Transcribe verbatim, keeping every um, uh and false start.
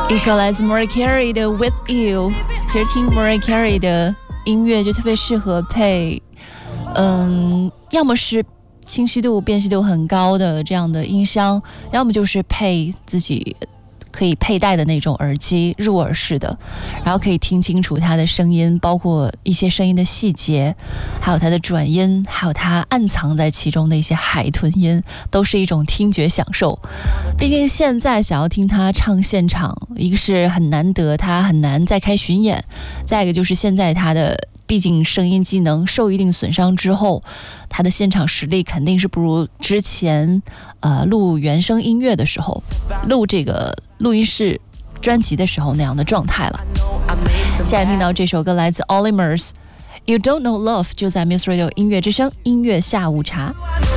一首来自 Mariah Carey 的 With You。 其实听 Mariah Carey 的音乐就特别适合配嗯，要么是清晰度辨识度很高的这样的音箱，要么就是配自己可以佩戴的那种耳机，入耳式的，然后可以听清楚它的声音，包括一些声音的细节，还有它的转音，还有它暗藏在其中的一些海豚音，都是一种听觉享受。毕竟现在想要听他唱现场，一个是很难得，他很难再开巡演，再一个就是现在他的毕竟声音机能受一定损伤之后，他的现场实力肯定是不如之前呃录原声音乐的时候，录这个录音室专辑的时候那样的状态了。现在听到这首歌来自 Olimers You Don't Know Love， 就在 Muse Radio 音乐之声音乐下午茶。